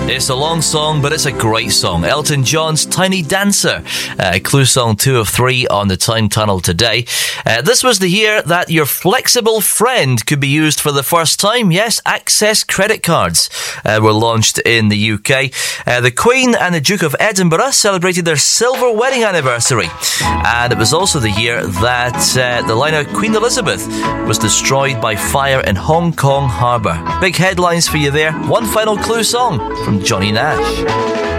It's a long song, but it's a great song. Elton John's Tiny Dancer. Clue song 2 of 3 on the Time Tunnel today. This was the year that your flexible friend could be used for the first time. Yes, Access credit cards were launched in the UK. The Queen and the Duke of Edinburgh celebrated their silver wedding anniversary. And it was also the year that the liner Queen Elizabeth was destroyed by fire in Hong Kong Harbour. Big headlines for you there. One final clue song from Johnny Nash.